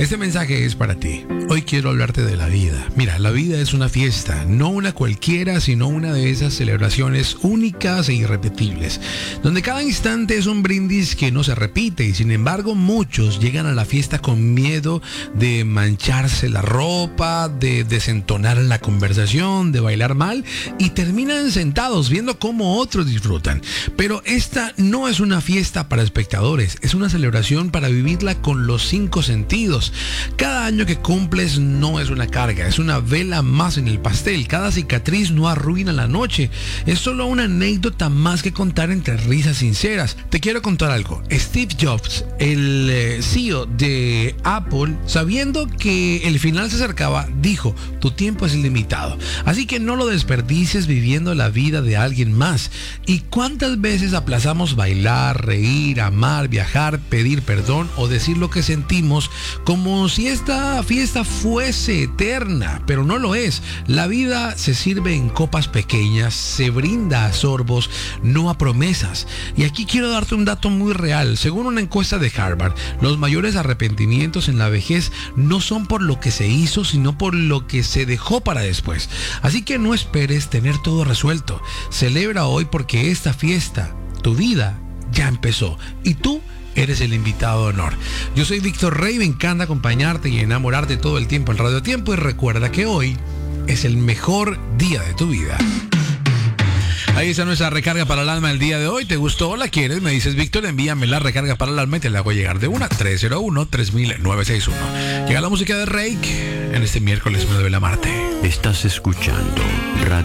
Este mensaje es para ti. Hoy quiero hablarte de la vida. Mira, la vida es una fiesta, no una cualquiera, sino una de esas celebraciones únicas e irrepetibles, donde cada instante es un brindis que no se repite y sin embargo muchos llegan a la fiesta con miedo de mancharse la ropa, de desentonar la conversación, de bailar mal y terminan sentados viendo cómo otros disfrutan. Pero esta no es una fiesta para espectadores, es una celebración para vivirla con los 5 sentidos. Cada año que cumples no es una carga, es una vela más en el pastel. Cada cicatriz no arruina la noche, es solo una anécdota más que contar entre risas sinceras. Te quiero contar algo. Steve Jobs, el CEO de Apple, sabiendo que el final se acercaba, dijo: tu tiempo es ilimitado, así que no lo desperdicies viviendo la vida de alguien más. ¿Y cuántas veces aplazamos bailar, reír, amar, viajar, pedir perdón o decir lo que sentimos como si esta fiesta fuese eterna? Pero no lo es. La vida se sirve en copas pequeñas, se brinda a sorbos, no a promesas. Y aquí quiero darte un dato muy real. Según una encuesta de Harvard, los mayores arrepentimientos en la vejez no son por lo que se hizo, sino por lo que se dejó para después. Así que no esperes tener todo resuelto. Celebra hoy porque esta fiesta, tu vida, ya empezó. Y tú eres el invitado de honor. Yo soy Víctor Rey, me encanta acompañarte y enamorarte todo el tiempo en Radio Tiempo. Y recuerda que hoy es el mejor día de tu vida. Ahí está nuestra recarga para el alma del día de hoy. ¿Te gustó o la quieres? Me dices: Víctor, envíame la recarga para el alma y te la hago llegar de una. 301-3961. Llega la música de Rake en este miércoles 9 de la Marte. Estás escuchando Radio